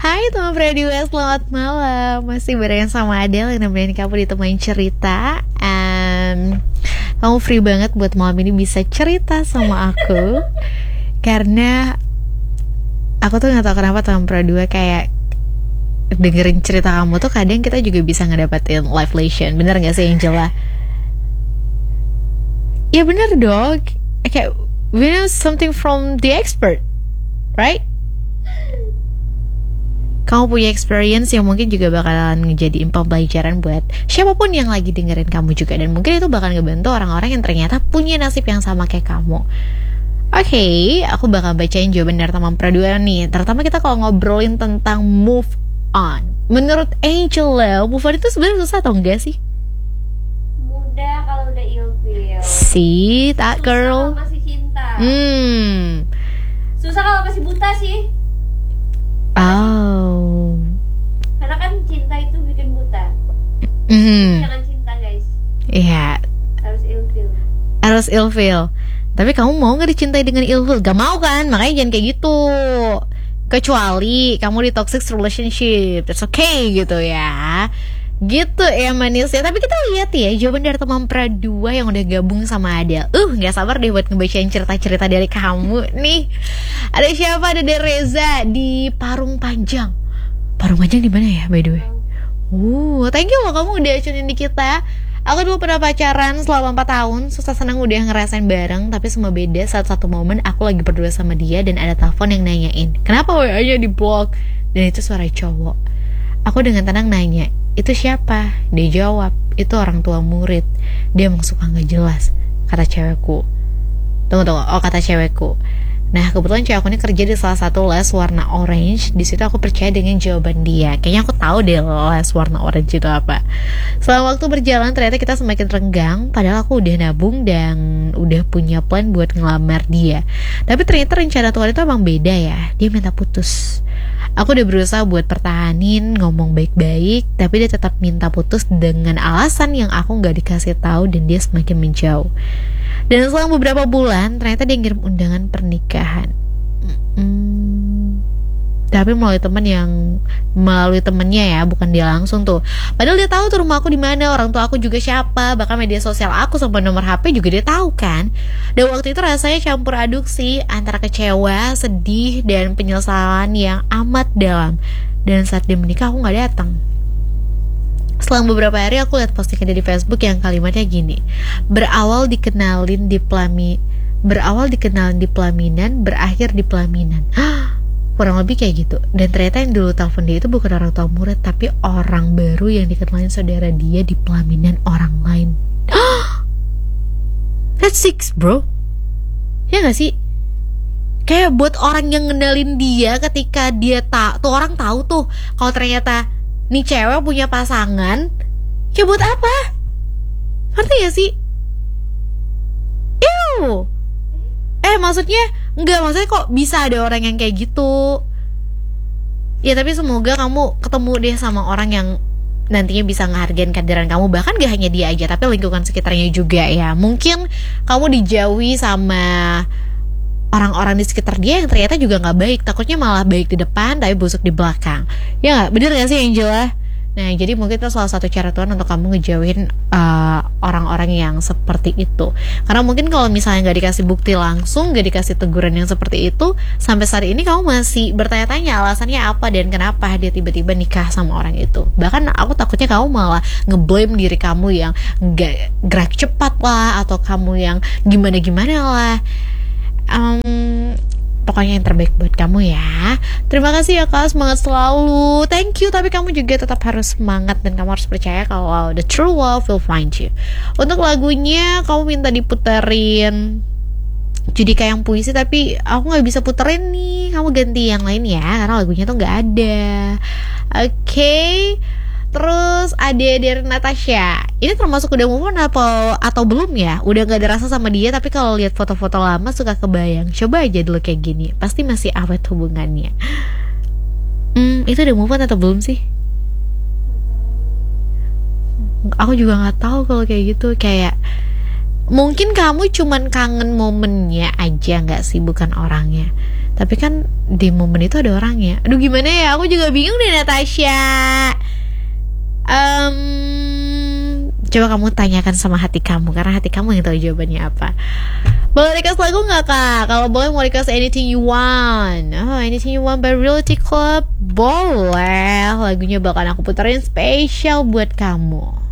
Hai teman Pradua, selamat malam. Masih bareng sama Adele yang nemenin kamu ditemani cerita. Kamu free banget buat malam ini bisa cerita sama aku. Karena aku tuh gak tahu kenapa teman Pradua kayak dengerin cerita kamu tuh kadang kita juga bisa ngedapetin life lesson. Bener gak sih Angela? Ya bener dong. Kayak we know something from the expert, right? Kamu punya experience yang mungkin juga bakalan ngejadiin pembelajaran buat siapapun yang lagi dengerin kamu juga. Dan mungkin itu bakal ngebantu orang-orang yang ternyata punya nasib yang sama kayak kamu. Oke, aku bakal bacain jawaban dari teman Pradua nih. Terutama kita kalau ngobrolin tentang move on. Menurut Angela, move on itu sebenarnya susah atau enggak sih? Mudah kalau udah ilfeel. See, that girl. Susah kalau masih cinta. Susah kalau masih buta sih. Oh. Karena kan cinta itu bikin buta. Jangan cinta guys. Iya. Harus ilfeel. Tapi kamu mau gak dicintai dengan ilfeel? Gak mau kan? Makanya jangan kayak gitu. Kecuali kamu di toxic relationship, it's okay gitu ya. Gitu ya manisnya. Tapi kita lihat ya jawaban dari teman Pradua yang udah gabung sama Adele. Gak sabar deh buat ngebacain cerita-cerita dari kamu nih. Ada siapa? Ada Reza di Parung Panjang. Parung Panjang di mana ya by the way? Thank you loh kamu udah tunin di kita. Aku dulu pernah pacaran selama 4 tahun. Susah senang udah ngerasain bareng. Tapi semua beda saat satu momen aku lagi berdua sama dia dan ada telepon yang nanyain, kenapa WA-nya di blok? Dan itu suara cowok. Aku dengan tenang nanya, itu siapa? Dia jawab, itu orang tua murid. Dia emang suka gak jelas, kata cewekku. Kata cewekku. Nah kebetulan cewek aku ini kerja di salah satu les warna orange. Di situ aku percaya dengan jawaban dia. Kayaknya aku tahu deh les warna orange itu apa. Selama waktu berjalan ternyata kita semakin renggang. Padahal aku udah nabung dan udah punya plan buat ngelamar dia. Tapi ternyata rencana Tuhan itu emang beda ya. Dia minta putus. Aku udah berusaha buat pertahanin, ngomong baik-baik, tapi dia tetap minta putus dengan alasan yang aku gak dikasih tahu dan dia semakin menjauh. Dan selang beberapa bulan, ternyata dia ngirim undangan pernikahan. Tapi melalui temennya ya, bukan dia langsung tuh. Padahal dia tahu tuh rumah aku di mana, orang tua aku juga siapa, bahkan media sosial aku sampai nomor HP juga dia tahu kan. Dan waktu itu rasanya campur aduk sih antara kecewa, sedih, dan penyesalan yang amat dalam. Dan saat dia menikah aku nggak datang. Selang beberapa hari aku lihat postingan di Facebook yang kalimatnya gini, berawal dikenalin di pelaminan, berakhir di pelaminan. Kurang lebih kayak gitu. Dan ternyata yang dulu telepon dia itu bukan orang tua murid, tapi orang baru yang dikenalin saudara dia di pelaminan orang lain. That's six bro. Ya gak sih? Kayak buat orang yang ngenalin dia ketika dia tuh orang tahu tuh kalau ternyata nih cewek punya pasangan, ya buat apa? Ngerti gak sih? Maksudnya kok bisa ada orang yang kayak gitu. Ya tapi semoga kamu ketemu deh sama orang yang nantinya bisa ngehargain kehadiran kamu. Bahkan gak hanya dia aja, tapi lingkungan sekitarnya juga ya. Mungkin kamu dijauhi sama orang-orang di sekitar dia yang ternyata juga gak baik. Takutnya malah baik di depan tapi busuk di belakang. Ya gak? Bener gak sih Angela? Nah jadi mungkin itu salah satu cara Tuhan untuk kamu ngejauhin orang-orang yang seperti itu. Karena mungkin kalau misalnya gak dikasih bukti langsung, gak dikasih teguran yang seperti itu, sampai saat ini kamu masih bertanya-tanya alasannya apa dan kenapa dia tiba-tiba nikah sama orang itu. Bahkan aku takutnya kamu malah ngeblame diri kamu yang gak gerak cepat lah, atau kamu yang gimana-gimana lah. Pokoknya yang terbaik buat kamu ya. Terima kasih ya Kak, semangat selalu. Thank you, tapi kamu juga tetap harus semangat dan kamu harus percaya kalau the true love will find you. Untuk lagunya kamu minta diputerin Judika yang puisi, tapi aku gak bisa puterin nih. Kamu ganti yang lain ya, karena lagunya tuh gak ada. Oke. Terus ada dari Natasha. Ini termasuk udah move on atau belum ya? Udah gak ada rasa sama dia, tapi kalau lihat foto-foto lama suka kebayang. Coba aja dulu kayak gini, pasti masih awet hubungannya. Itu udah move on atau belum sih? Aku juga gak tahu kalau kayak gitu. Kayak mungkin kamu cuman kangen momennya aja gak sih, bukan orangnya. Tapi kan di momen itu ada orangnya. Aduh gimana ya, aku juga bingung deh Natasha. Coba kamu tanyakan sama hati kamu, karena hati kamu yang tahu jawabannya apa. Boleh request lagu gak kak? Kalau boleh mau request Anything You Want. Anything You Want by Reality Club. Boleh. Lagunya bakal aku puterin spesial buat kamu.